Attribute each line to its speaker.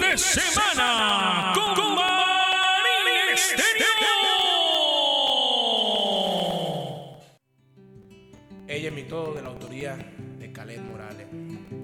Speaker 1: de semana con Marín Estéreo. Ella es mi todo, de la autoría de Caled Morales.